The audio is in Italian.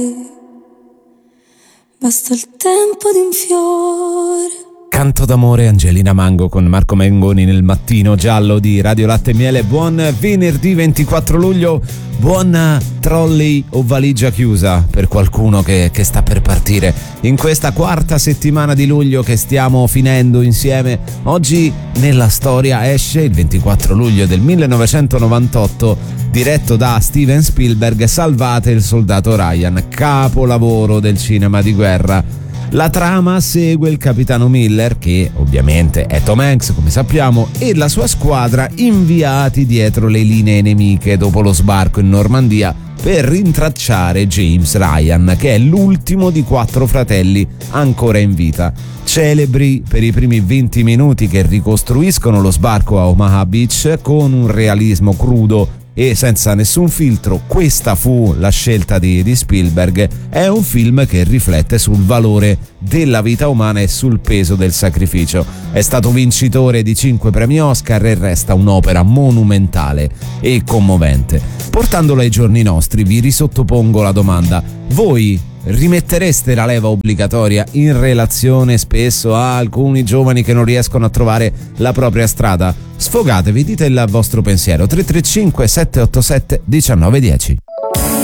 Basta il tempo di un fiore. Canto d'amore, Angelina Mango con Marco Mengoni nel mattino giallo di Radio Latte e Miele. Buon venerdì 24 luglio, buon trolley o valigia chiusa per qualcuno che sta per partire in questa quarta settimana di luglio che stiamo finendo insieme. Oggi nella storia esce il 24 luglio del 1998, diretto da Steven Spielberg, Salvate il soldato Ryan, capolavoro del cinema di guerra. La trama segue il capitano Miller, che ovviamente è Tom Hanks, come sappiamo, e la sua squadra inviati dietro le linee nemiche dopo lo sbarco in Normandia per rintracciare James Ryan, che è l'ultimo di 4 fratelli ancora in vita. Celebri per i primi 20 minuti che ricostruiscono lo sbarco a Omaha Beach con un realismo crudo e senza nessun filtro. Questa fu la scelta di Spielberg. È un film che riflette sul valore della vita umana e sul peso del sacrificio. È stato vincitore di 5 premi Oscar e resta un'opera monumentale e commovente. Portandolo ai giorni nostri, vi risottopongo la domanda: voi rimettereste la leva obbligatoria in relazione spesso a alcuni giovani che non riescono a trovare la propria strada? Sfogatevi, dite il vostro pensiero. 335 787 1910.